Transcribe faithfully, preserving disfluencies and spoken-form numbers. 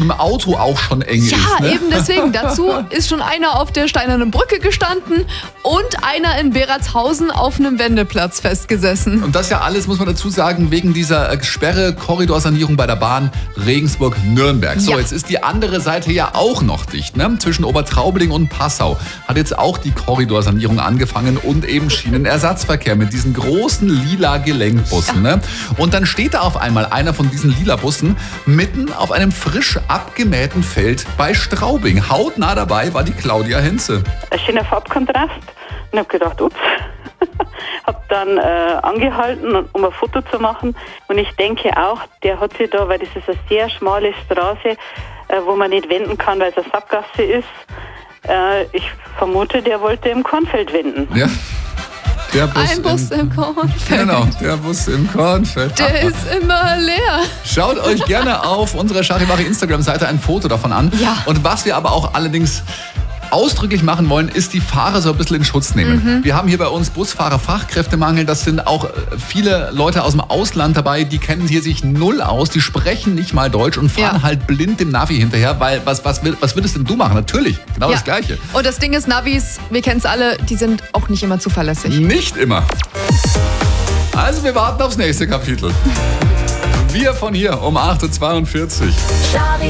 dem Auto auch schon eng Ja, ist. Ne? eben deswegen. Dazu ist schon einer auf der Steinernen Brücke gestanden und einer in Beratshausen auf einem Wendeplatz festgesessen. Und das ja alles, muss man dazu sagen, wegen dieser äh, Sperre, Korridorsanierung bei der Bahn Regensburg-Nürnberg. So, Ja. jetzt ist die andere Seite ja auch noch dicht. Ne? Zwischen Obertraubling und Passau hat jetzt auch die Korridorsanierung angefangen und eben Schienenersatzverkehr mit diesen großen lila Gelenkbussen. Ne? Und dann steht da auf einmal einer von diesen lila Bussen mitten auf einem frisch abgemähten Feld bei Straubing. Hautnah dabei war die Claudia Henze. Ein schöner Farbkontrast. Und habe gedacht, ups. Habe dann äh, angehalten, um ein Foto zu machen. Und ich denke auch, der hat sich da, weil das ist eine sehr schmale Straße, äh, wo man nicht wenden kann, weil es eine Sackgasse ist. Äh, ich vermute, der wollte im Kornfeld wenden. Ja. Der Bus Ein Bus im, im Kornfeld. Genau, der Bus im Kornfeld. Der ist immer leer. Schaut euch gerne auf unserer Charivari Instagram-Seite ein Foto davon an. Ja. Und was wir aber auch allerdings ausdrücklich machen wollen, ist die Fahrer so ein bisschen in Schutz nehmen. Mhm. Wir haben hier bei uns Busfahrer-Fachkräftemangel. Das sind auch viele Leute aus dem Ausland dabei, die kennen hier sich null aus, die sprechen nicht mal Deutsch und fahren ja. halt blind dem Navi hinterher, weil was, was, was würdest denn du machen? Natürlich, genau ja. das Gleiche. Und das Ding ist, Navis, wir kennen es alle, die sind auch nicht immer zuverlässig. Nicht immer. Also wir warten aufs nächste Kapitel. Wir von hier um acht Uhr zweiundvierzig.